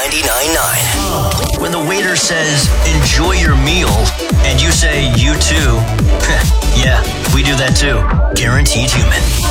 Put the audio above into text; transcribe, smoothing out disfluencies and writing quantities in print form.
99.9. When the waiter says, enjoy your meal, and you say, you too, yeah, we do that too. Guaranteed Human.